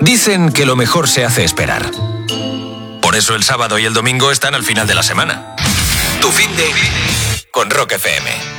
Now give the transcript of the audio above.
Dicen que lo mejor se hace esperar. Por eso el sábado y el domingo están al final de la semana. Tu finde con Rock FM.